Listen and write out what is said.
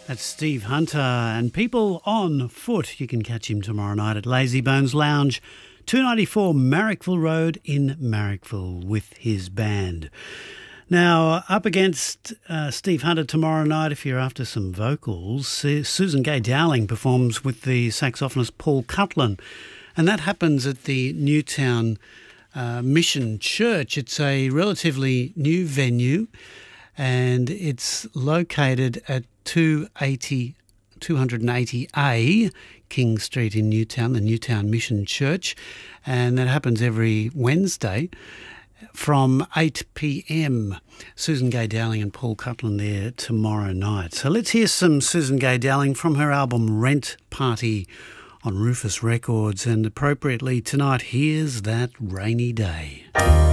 That's Steve Hunter and People on Foot. You can catch him tomorrow night at Lazy Bones Lounge, 294 Marrickville Road in Marrickville with his band. Now, up against Steve Hunter tomorrow night, if you're after some vocals, Susan Gay Dowling performs with the saxophonist Paul Cutlan, and that happens at the Newtown Mission Church. It's a relatively new venue, and it's located at 280A King Street in Newtown, the Newtown Mission Church, and that happens every Wednesday from 8 p.m. Susan Gay Dowling and Paul Cutlan there tomorrow night. So let's hear some Susan Gay Dowling from her album Rent Party on Rufus Records, and appropriately tonight, Here's That Rainy Day.